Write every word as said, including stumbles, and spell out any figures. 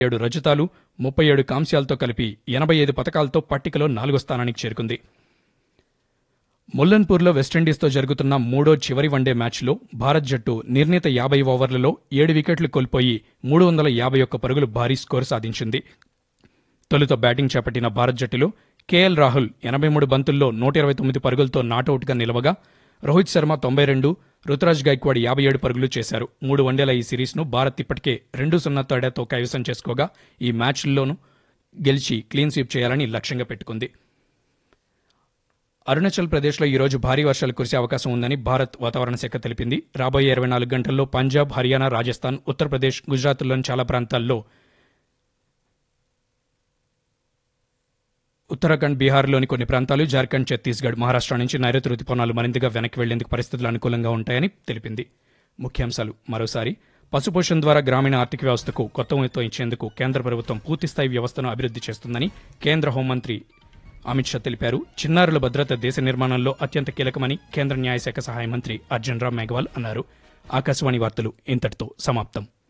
ఏడు రజతాలు ముప్పై ఏడు కాంస్యాలతో కలిపి ఎనభై ఐదు పతకాలతో పట్టికలో నాలుగో స్థానానికి చేరుకుంది. ముల్లన్పూర్లో వెస్టిండీస్తో జరుగుతున్న మూడో చివరి వన్డే మ్యాచ్లో భారత్ జట్టు నిర్ణీత యాభై ఓవర్లలో ఏడు వికెట్లు కోల్పోయి మూడు వందల యాభై ఒక్క పరుగులు భారీ స్కోరు సాధించింది. తొలుత బ్యాటింగ్ చేపట్టిన భారత్ జట్టులో కేఎల్ రాహుల్ ఎనభై మూడు బంతుల్లో నూట ఇరవై తొమ్మిది పరుగులతో నాటౌట్గా నిలవగా, రోహిత్ శర్మ తొంభై రెండు, రుతురాజ్ గైక్వాడ్ యాభై ఏడు పరుగులు చేశారు. మూడు వన్డేల ఈ సిరీస్ను భారత్ ఇప్పటికే రెండు సున్నా తేడాతో కైవసం చేసుకోగా ఈ మ్యాచ్ల్లోనూ గెలిచి క్లీన్ స్వీప్ చేయాలని లక్ష్యంగా పెట్టుకుంది. అరుణాచల్ ప్రదేశ్లో ఈరోజు భారీ వర్షాలు కురిసే అవకాశం ఉందని భారత్ వాతావరణ శాఖ తెలిపింది. రాబోయే ఇరవై నాలుగు గంటల్లో పంజాబ్, హర్యానా, రాజస్థాన్, ఉత్తరప్రదేశ్, గుజరాత్లోని చాలా ప్రాంతాల్లో, ఉత్తరాఖండ్, బీహార్లోని కొన్ని ప్రాంతాలు, జార్ఖండ్, ఛత్తీస్గఢ్, మహారాష్ట్ర నుంచి నైరుతి రుతుపవనాలు మరింతగా వెనక్కి వెళ్లేందుకు పరిస్థితులు అనుకూలంగా ఉంటాయని తెలిపింది. ముఖ్యాంశాలు మరోసారి. పశుపోషణ ద్వారా గ్రామీణ ఆర్థిక వ్యవస్థకు కొత్త ఊతం ఇచ్చేందుకు కేంద్ర ప్రభుత్వం పూర్తిస్థాయి వ్యవస్థను అభివృద్ధి చేస్తుందని కేంద్ర హోంమంత్రి అమిత్ షా తెలిపారు. చిన్నారుల భద్రత దేశ నిర్మాణంలో అత్యంత కీలకమని కేంద్ర న్యాయశాఖ సహాయ మంత్రి అర్జున్ రామ్ మేఘవాల్ అన్నారు. ఆకాశవాణి వార్తలు ఇంతటితో సమాప్తం.